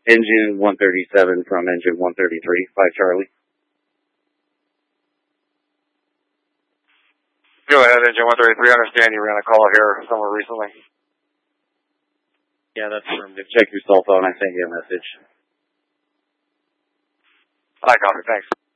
Engine 137 from engine 133, 5 Charlie. Go ahead, engine 133. I understand you ran a call here somewhere recently. Yeah, that's from. Check your cell phone. I sent you a message. I copy. Thanks.